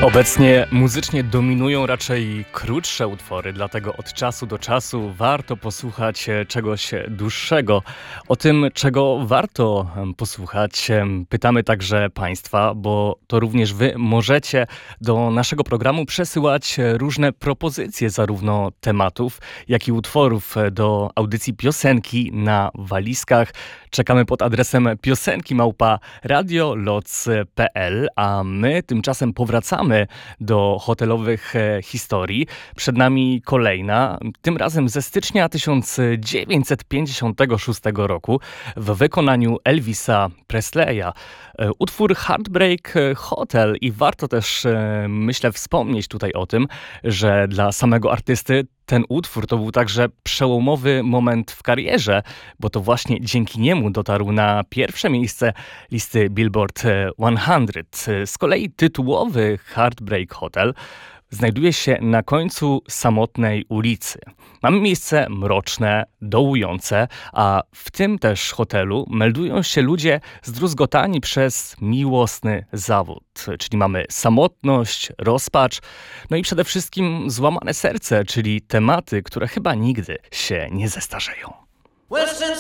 Obecnie muzycznie dominują raczej krótsze utwory, dlatego od czasu do czasu warto posłuchać czegoś dłuższego. O tym, czego warto posłuchać, pytamy także Państwa, bo to również Wy możecie do naszego programu przesyłać różne propozycje zarówno tematów, jak i utworów do audycji Piosenki na walizkach. Czekamy pod adresem piosenki@radioloc.pl, a my tymczasem powracamy do hotelowych historii. Przed nami kolejna, tym razem ze stycznia 1956 roku w wykonaniu Elvisa Presleya. Utwór Heartbreak Hotel i warto też, myślę, wspomnieć tutaj o tym, że dla samego artysty ten utwór to był także przełomowy moment w karierze, bo to właśnie dzięki niemu dotarł na pierwsze miejsce listy Billboard 100. Z kolei tytułowy Heartbreak Hotel znajduje się na końcu samotnej ulicy. Mamy miejsce mroczne, dołujące, a w tym też hotelu meldują się ludzie zdruzgotani przez miłosny zawód. Czyli mamy samotność, rozpacz, no i przede wszystkim złamane serce, czyli tematy, które chyba nigdy się nie zestarzeją. Well, since